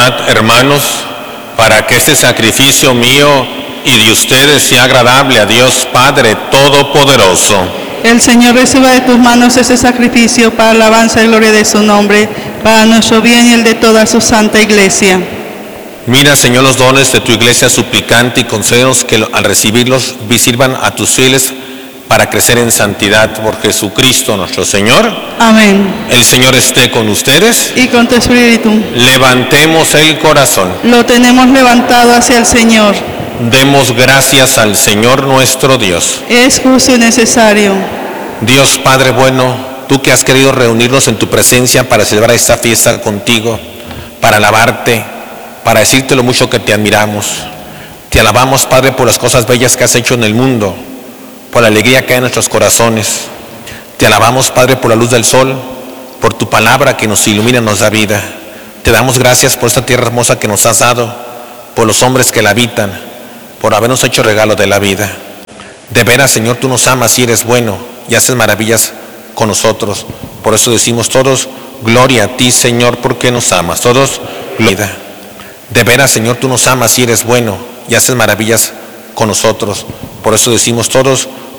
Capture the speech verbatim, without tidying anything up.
Orad, hermanos, para que este sacrificio mío y de ustedes sea agradable a Dios Padre Todopoderoso. El Señor reciba de tus manos ese sacrificio para alabanza y gloria de su nombre, para nuestro bien y el de toda su santa iglesia. Mira, Señor, los dones de tu iglesia suplicante y concédenos que al recibirlos sirvan a tus fieles para crecer en santidad por Jesucristo nuestro Señor. Amén. El Señor esté con ustedes. Y con tu espíritu. Levantemos el corazón. Lo tenemos levantado hacia el Señor. Demos gracias al Señor nuestro Dios. Es justo y necesario. Dios Padre bueno, tú que has querido reunirnos en tu presencia para celebrar esta fiesta contigo, para alabarte, para decirte lo mucho que te admiramos. Te alabamos, Padre, por las cosas bellas que has hecho en el mundo, por la alegría que hay en nuestros corazones. Te alabamos, Padre, por la luz del sol, por tu palabra que nos ilumina y nos da vida. Te damos gracias por esta tierra hermosa que nos has dado, por los hombres que la habitan, por habernos hecho regalo de la vida. De veras, Señor, tú nos amas y eres bueno y haces maravillas con nosotros. Por eso decimos todos, gloria a ti, Señor, porque nos amas. Todos, gloria. De veras, Señor, tú nos amas y eres bueno y haces maravillas con nosotros. Por eso decimos todos,